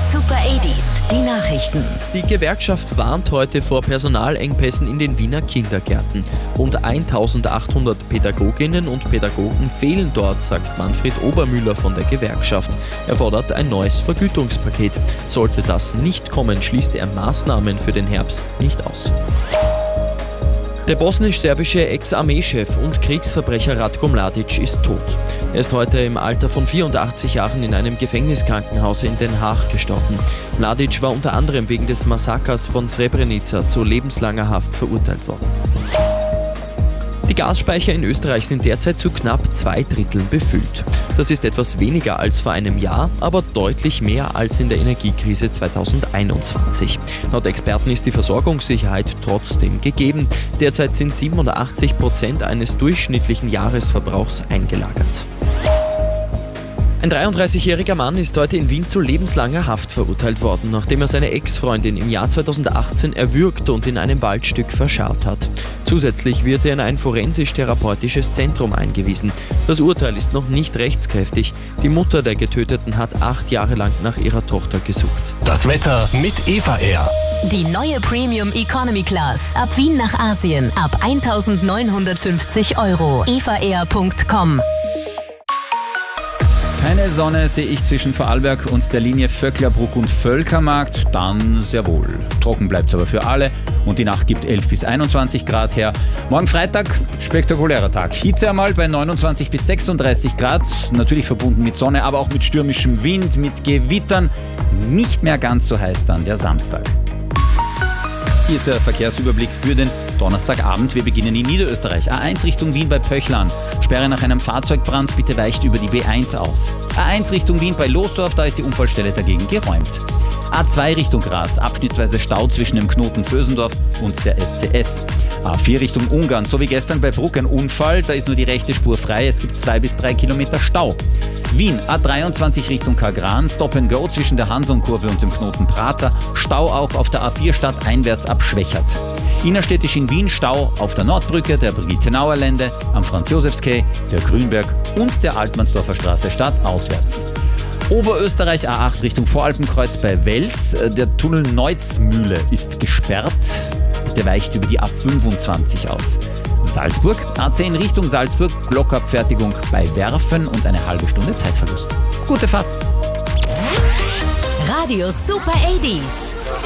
Super 80s, die Nachrichten. Die Gewerkschaft warnt heute vor Personalengpässen in den Wiener Kindergärten. Rund 1800 Pädagoginnen und Pädagogen fehlen dort, sagt Manfred Obermüller von der Gewerkschaft. Er fordert ein neues Vergütungspaket. Sollte das nicht kommen, schließt er Maßnahmen für den Herbst nicht aus. Der bosnisch-serbische Ex-Armeechef und Kriegsverbrecher Ratko Mladic ist tot. Er ist heute im Alter von 84 Jahren in einem Gefängniskrankenhaus in Den Haag gestorben. Mladic war unter anderem wegen des Massakers von Srebrenica zu lebenslanger Haft verurteilt worden. Die Gasspeicher in Österreich sind derzeit zu knapp 2/3 befüllt. Das ist etwas weniger als vor einem Jahr, aber deutlich mehr als in der Energiekrise 2021. Laut Experten ist die Versorgungssicherheit trotzdem gegeben. Derzeit sind 87% eines durchschnittlichen Jahresverbrauchs eingelagert. Ein 33-jähriger Mann ist heute in Wien zu lebenslanger Haft verurteilt worden, nachdem er seine Ex-Freundin im Jahr 2018 erwürgt und in einem Waldstück verscharrt hat. Zusätzlich wird er in ein forensisch-therapeutisches Zentrum eingewiesen. Das Urteil ist noch nicht rechtskräftig. Die Mutter der Getöteten hat 8 Jahre lang nach ihrer Tochter gesucht. Das Wetter mit Eva Air. Die neue Premium Economy Class. Ab Wien nach Asien. Ab 1.950 €. evaair.com. Keine Sonne sehe ich zwischen Vorarlberg und der Linie Vöcklerbruck und Völkermarkt, dann sehr wohl. Trocken bleibt es aber für alle und die Nacht gibt 11 bis 21 Grad her. Morgen Freitag, spektakulärer Tag. Hitze einmal bei 29 bis 36 Grad, natürlich verbunden mit Sonne, aber auch mit stürmischem Wind, mit Gewittern. Nicht mehr ganz so heiß dann der Samstag. Hier ist der Verkehrsüberblick für den Donnerstagabend. Wir beginnen in Niederösterreich. A1 Richtung Wien bei Pöchlan. Sperre nach einem Fahrzeugbrand, bitte weicht über die B1 aus. A1 Richtung Wien bei Losdorf, da ist die Unfallstelle dagegen geräumt. A2 Richtung Graz, abschnittsweise Stau zwischen dem Knoten Vösendorf und der SCS. A4 Richtung Ungarn, so wie gestern bei Bruck ein Unfall, da ist nur die rechte Spur frei, es gibt 2 bis 3 Kilometer Stau. Wien, A23 Richtung Kagran, Stop and Go zwischen der Hansonkurve und dem Knoten Prater, Stau auch auf der A4 stadteinwärts ab Schwächert. Innerstädtisch in Wien Stau auf der Nordbrücke, der Brigitte-Nauer Lände, am Franz-Josefs-Quai, der Grünberg und der Altmannsdorfer Straße stadtauswärts. Oberösterreich A8 Richtung Voralpenkreuz bei Wels. Der Tunnel Neuzmühle ist gesperrt. Der weicht über die A25 aus. Salzburg, A10 Richtung Salzburg, Blockabfertigung bei Werfen und eine halbe Stunde Zeitverlust. Gute Fahrt! Radio Super 80s.